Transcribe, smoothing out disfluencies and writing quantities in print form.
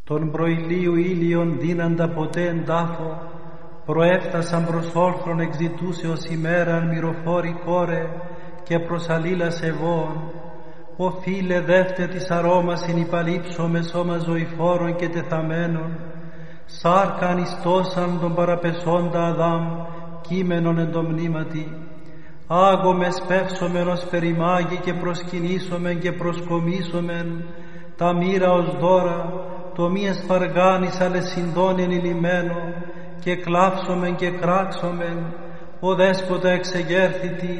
Τον προηλίου ήλιον δίναντα ποτέ εν τάφο, προέφτασαν προς όρθρον εξητούσεως ημέραν μυροφόρη κόρε και προς αλλήλας ευώων. Ο φίλε δεύτε της αρώμασιν υπαλείψω με σώμα ζωηφόρων και τεθαμένων, σάρκα ανιστώσαν τον παραπεσόντα Αδάμ, κείμενον εν το μνήματι. Άγωμε σπεύσομεν ως περιμάγει και προσκυνήσομεν και προσκομίσομεν τα μοίρα ως δώρα, το μη εσπαργάνης ale συντών ενηλυμένο, και κλάψομεν και κράξομεν, ο δέσποτα εξεγέρθητη,